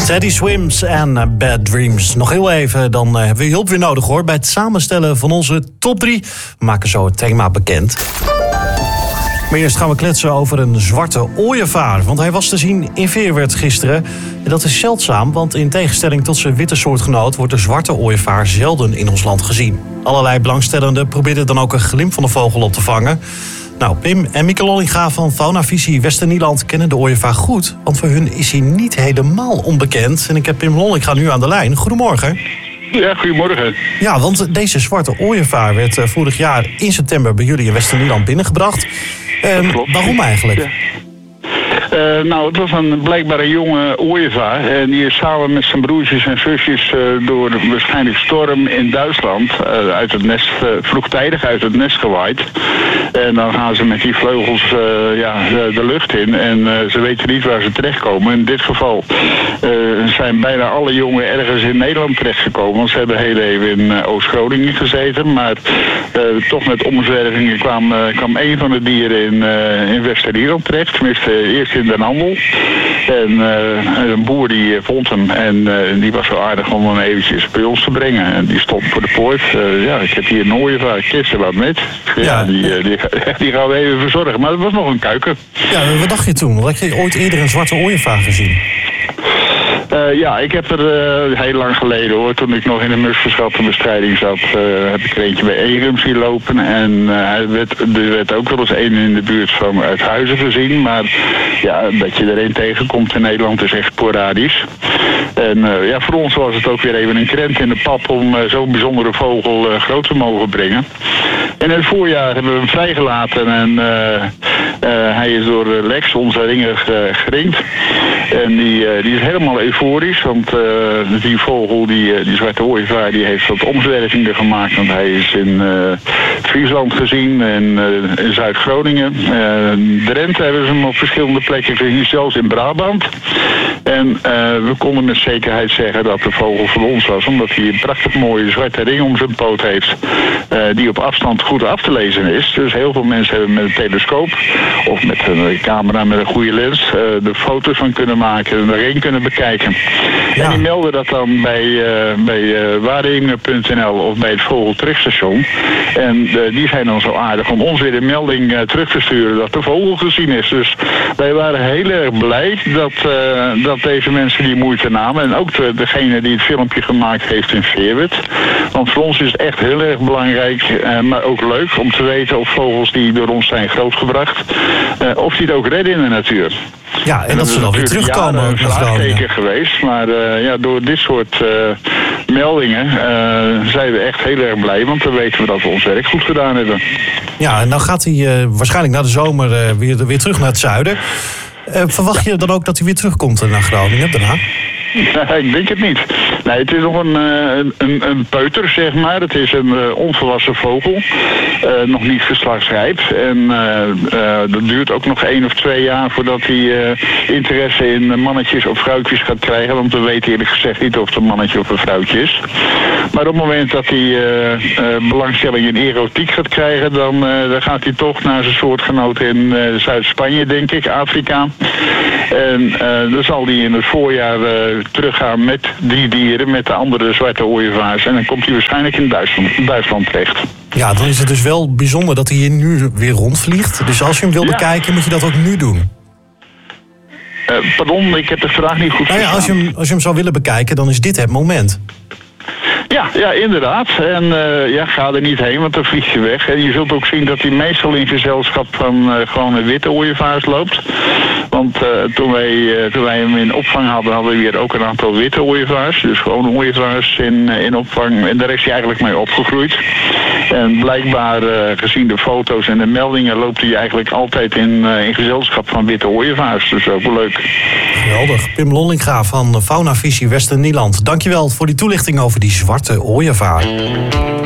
Teddy Swims en Bad Dreams. Nog heel even, dan hebben we je hulp weer nodig hoor. Bij het samenstellen van onze top 3. We maken zo het thema bekend. Maar eerst gaan we kletsen over een zwarte ooievaar. Want hij was te zien in Feerwerd gisteren. En dat is zeldzaam, want in tegenstelling tot zijn witte soortgenoot wordt de zwarte ooievaar zelden in ons land gezien. Allerlei belangstellenden probeerden dan ook een glimp van de vogel op te vangen. Nou, Pim en Mieke Lollinga van Faunavisie Westernieland kennen de ooievaar goed. Want voor hun is hij niet helemaal onbekend. En ik heb Pim Lollinga nu aan de lijn. Goedemorgen. Ja, goedemorgen. Ja, want deze zwarte ooievaar werd vorig jaar in september bij jullie in Westernieland binnengebracht. Waarom eigenlijk? Ja. Nou, het was blijkbaar een jonge ooievaar. En die is samen met zijn broertjes en zusjes door waarschijnlijk storm in Duitsland uit het nest, vroegtijdig uit het nest gewaaid. En dan gaan ze met die vleugels de lucht in. En ze weten niet waar ze terechtkomen. In dit geval zijn bijna alle jongen ergens in Nederland terechtgekomen. Want ze hebben heel even in Oost-Groningen gezeten. Maar toch met omzwervingen kwam een van de dieren in Westernieland terecht. Tenminste, eerst in Den Handel. En een boer die vond hem en die was zo aardig om hem eventjes bij ons te brengen. En die stond voor de poort. Ik heb hier een ooievaar, kist er wat met. Ja, die gaan we even verzorgen. Maar het was nog een kuiken. Ja, wat dacht je toen? Had je ooit eerder een zwarte ooievaar gezien? Ik heb er heel lang geleden hoor, toen ik nog in de musverschattenbestrijding zat, heb ik er eentje bij Egum zien lopen. En er werd ook wel eens een in de buurt van Uithuizen gezien. Maar dat je er een tegenkomt in Nederland is echt sporadisch. En voor ons was het ook weer even een krent in de pap om zo'n bijzondere vogel groot te mogen brengen. En in het voorjaar hebben we hem vrijgelaten en hij is door Lex, onze ringer, geringd. En die is helemaal euforisch, want die vogel, die zwarte ooievaar, die heeft wat omzwervingen gemaakt. Want hij is in Friesland gezien en in Zuid-Groningen. Drenthe hebben ze hem op verschillende plekken gezien, zelfs in Brabant. En we konden met zekerheid zeggen dat de vogel van ons was, omdat hij een prachtig mooie zwarte ring om zijn poot heeft, die op afstand goed af te lezen is. Dus heel veel mensen hebben met een telescoop of met een camera met een goede lens de foto's van kunnen maken en de ring kunnen bekijken. Ja. En die melden dat dan bij Waringen.nl of bij het Vogelterugstation. En die zijn dan zo aardig om ons weer een melding terug te sturen dat de vogel gezien is. Dus wij waren heel erg blij dat deze mensen die moeite namen. En ook degene die het filmpje gemaakt heeft in Feerwerd. Want voor ons is het echt heel erg belangrijk, maar ook leuk om te weten of vogels die door ons zijn grootgebracht, of die het ook redden in de natuur. Ja, en dat ze dan weer terugkomen. Ook een vraagteken geweest, maar door dit soort meldingen zijn we echt heel erg blij, want dan weten we dat we ons werk goed gedaan hebben. Ja, en dan gaat hij waarschijnlijk na de zomer weer terug naar het zuiden. Verwacht je dan ook dat hij weer terugkomt naar Groningen daarna? Ik denk het niet. Nee, het is nog een peuter, zeg maar. Het is een onvolwassen vogel. Nog niet geslachtsrijp. En dat duurt ook nog 1 of 2 jaar voordat hij interesse in mannetjes of vrouwtjes gaat krijgen. Want we weten eerlijk gezegd niet of het een mannetje of een vrouwtje is. Maar op het moment dat hij belangstelling in erotiek gaat krijgen, dan gaat hij toch naar zijn soortgenoot in Zuid-Spanje, denk ik, Afrika. En dan zal hij in het voorjaar teruggaan met die dieren, met de andere zwarte ooievaars. En dan komt hij waarschijnlijk in Duitsland terecht. Ja, dan is het dus wel bijzonder dat hij hier nu weer rondvliegt. Dus als je hem wil bekijken, moet je dat ook nu doen. Pardon, ik heb de vraag niet goed verstaan. Als je hem zou willen bekijken, dan is dit het moment. Ja, inderdaad. En ga er niet heen, want dan vlieg je weg. En je zult ook zien dat hij meestal in gezelschap van gewone witte ooievaars loopt. Want toen wij hem in opvang hadden we weer ook een aantal witte ooievaars. Dus gewone ooievaars in opvang. En daar is hij eigenlijk mee opgegroeid. En blijkbaar, gezien de foto's en de meldingen, loopt hij eigenlijk altijd in gezelschap van witte ooievaars. Dus ook wel leuk. Geweldig. Pim Lollinga van Faunavisie Westernieland. Dankjewel voor die toelichting over die zwarte ooievaar.